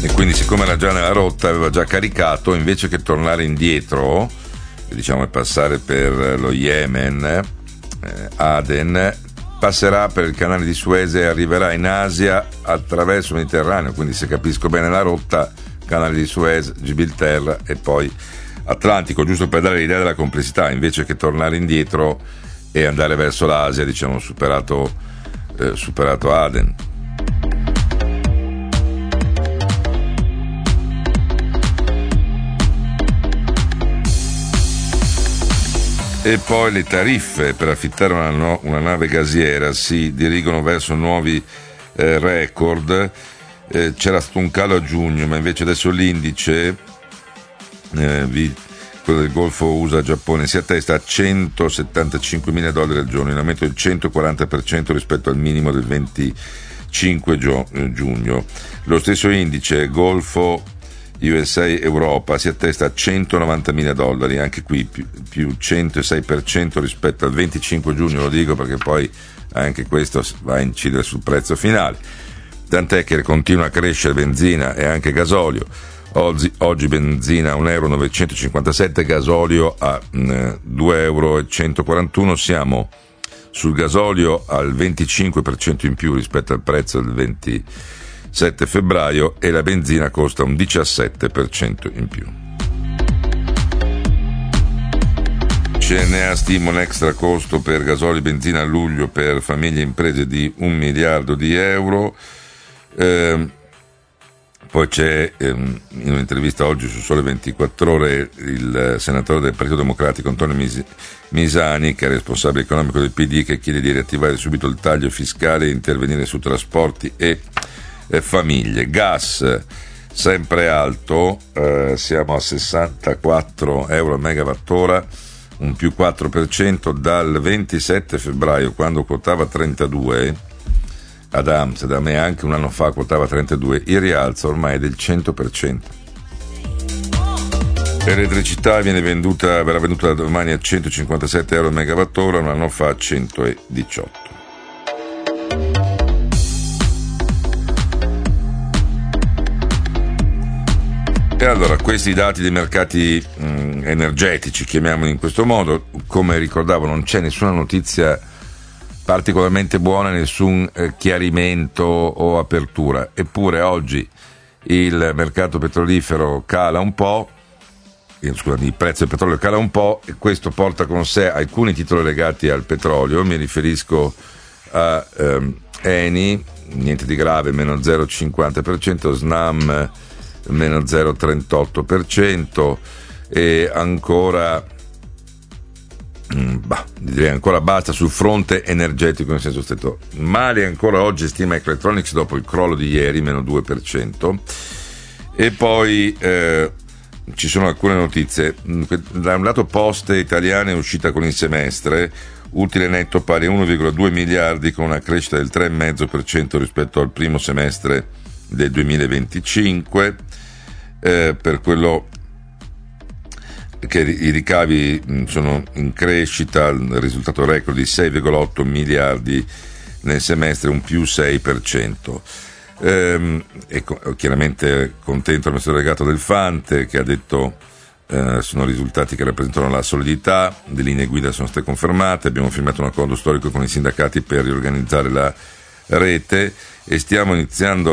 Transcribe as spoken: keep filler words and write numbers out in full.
e quindi siccome era già nella rotta, aveva già caricato, invece che tornare indietro, diciamo e passare per lo Yemen, eh, Aden, passerà per il canale di Suez e arriverà in Asia attraverso il Mediterraneo, quindi se capisco bene la rotta, canale di Suez, Gibilterra e poi Atlantico, giusto per dare l'idea della complessità, invece che tornare indietro e andare verso l'Asia, diciamo superato, eh, superato Aden. E poi le tariffe per affittare una, no, una nave gasiera si dirigono verso nuovi eh, record. Eh, c'era stato un calo a giugno, ma invece adesso l'indice, eh, vi, quello del Golfo U S A-Giappone, si attesta a centosettantacinquemila dollari al giorno, in aumento del centoquaranta per cento rispetto al minimo del venticinque gio, eh, giugno. Lo stesso indice Golfo U S A Europa si attesta a centonovantamila dollari, anche qui più, più centosei per cento rispetto al venticinque giugno, lo dico perché poi anche questo va a incidere sul prezzo finale, tant'è che continua a crescere benzina e anche gasolio. Oggi, oggi benzina a un euro novecentocinquantasette, gasolio a mh, due euro e centoquarantuno, siamo sul gasolio al venticinque per cento in più rispetto al prezzo del ventisette febbraio e la benzina costa un diciassette per cento in più. C N A stima un extra costo per gasolio e benzina a luglio per famiglie e imprese di un miliardo di euro. Eh, poi c'è ehm, in un'intervista oggi su Sole ventiquattro Ore il senatore del Partito Democratico Antonio Mis- Misani, che è responsabile economico del P D, che chiede di riattivare subito il taglio fiscale e intervenire su trasporti e eh, famiglie. Gas sempre alto, eh, siamo a sessantaquattro euro a megawattora, un più quattro per cento dal ventisette febbraio, quando quotava trentadue ad Amsterdam e anche un anno fa quotava trentadue, il rialzo ormai è del cento per cento. L'elettricità viene venduta, verrà venduta da domani a centocinquantasette euro a megawattora, un anno fa a centodiciotto. E allora, questi dati dei mercati mh, energetici, chiamiamoli in questo modo, come ricordavo non c'è nessuna notizia particolarmente buona, nessun eh, chiarimento o apertura, eppure oggi il mercato petrolifero cala un po', eh, scusami, il prezzo del petrolio cala un po' e questo porta con sé alcuni titoli legati al petrolio. Mi riferisco a ehm, Eni, niente di grave, meno zero virgola cinquanta per cento, Snam meno zero virgola trentotto per cento e ancora Bah, direi ancora basta sul fronte energetico in senso stretto. Male ancora oggi stima Electronics dopo il crollo di ieri, meno due per cento. E poi eh, ci sono alcune notizie. Da un lato Poste Italiane è uscita con il semestre, utile netto pari a uno virgola due miliardi con una crescita del tre virgola cinque per cento rispetto al primo semestre del duemilaventicinque. Eh, per quello che i ricavi sono in crescita, il risultato record di sei virgola otto miliardi nel semestre, un più sei per cento. Ehm, e co- chiaramente contento il ministro delegato Del Fante, che ha detto eh, sono risultati che rappresentano la solidità, le linee guida sono state confermate, abbiamo firmato un accordo storico con i sindacati per riorganizzare la rete e stiamo iniziando